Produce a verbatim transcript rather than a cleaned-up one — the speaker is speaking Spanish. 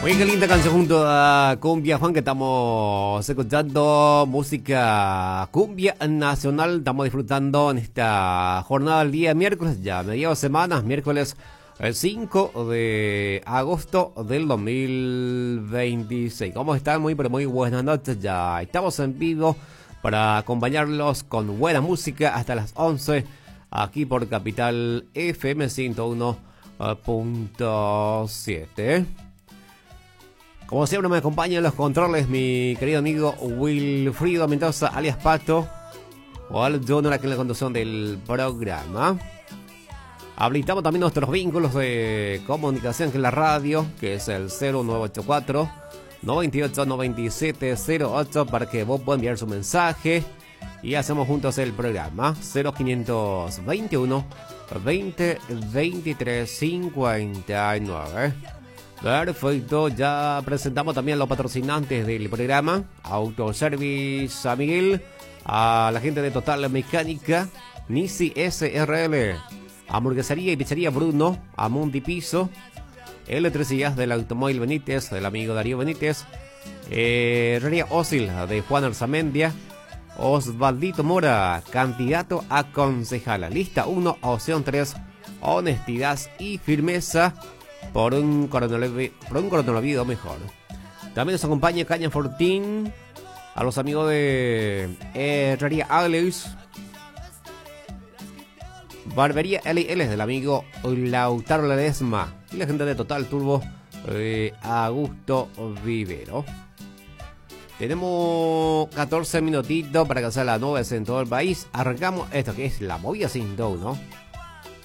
Oye, qué linda canción junto a Cumbia Juan, que estamos escuchando música cumbia nacional. Estamos disfrutando en esta jornada del día miércoles, ya mediados de semana, miércoles el cinco de agosto del dos mil veintiséis. ¿Cómo están? Muy, pero muy buenas noches. Ya estamos en vivo para acompañarlos con buena música hasta las once, aquí por Capital F M ciento uno punto siete. Como siempre me acompaña en los controles mi querido amigo Wilfrido Mendoza, alias Pato, o al Junior, aquí en la conducción del programa. Habilitamos también nuestros vínculos de comunicación, que es la radio, que es el cero nueve ocho cuatro, nueve ocho nueve siete cero ocho, para que vos puedas enviar su mensaje y hacemos juntos el programa. Cero quinientos veintiuno veinte veintitrés cincuenta y nueve. Perfecto, ya presentamos también a los patrocinantes del programa: Autoservice San Miguel, a la gente de Total Mecánica, Nisi S R L, Hamburguesería y Pizzería Bruno, Amundi Piso, Electricidad del Automóvil Benítez, del amigo Darío Benítez, eh, Herrería Ósil de Juan Arzamendia, Osvaldito Mora, candidato a concejala, lista uno, opción tres, honestidad y firmeza por un coronavirus, por un coronavirus mejor. También nos acompaña Caña Fortín, a los amigos de Herrería Alex, Barbería L L del amigo Lautaro Ledesma, y la gente de Total Turbo, eh, Augusto Vivero. Tenemos catorce minutitos para alcanzar las nubes en todo el país. Arrancamos esto que es la movida sin do, ¿no?